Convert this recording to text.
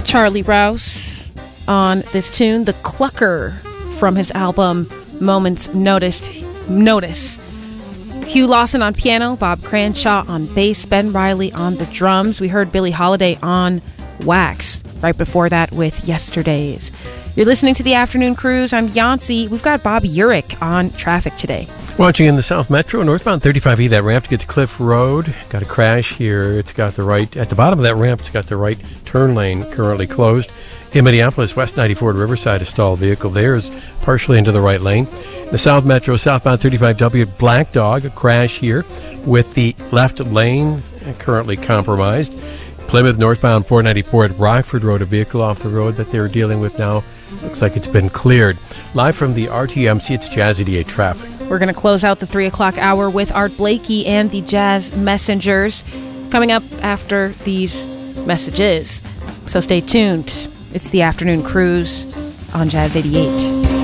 Charlie Rouse on this tune, The Clucker, from his album Moments Notice. Hugh Lawson on piano, Bob Cranshaw on bass, Ben Riley on the drums. We heard Billie Holiday on Wax right before that with Yesterdays. You're listening to The Afternoon Cruise. I'm Yancey. We've got Bob Urich on traffic today. Watching in the South Metro, northbound 35E, that ramp to get to Cliff Road. Got a crash here. It's got the right, at the bottom of that ramp, it's got the right turn lane currently closed. In Minneapolis, West 94 at Riverside, a stalled vehicle there is partially into the right lane. The South Metro, southbound 35W at Black Dog, a crash here with the left lane currently compromised. Plymouth, northbound 494 at Rockford Road, a vehicle off the road that they're dealing with now. Looks like it's been cleared. Live from the RTMC, it's Jazz 88 traffic. We're going to close out the 3 o'clock hour with Art Blakey and the Jazz Messengers coming up after these messages. So stay tuned. It's the Afternoon Cruise on Jazz 88.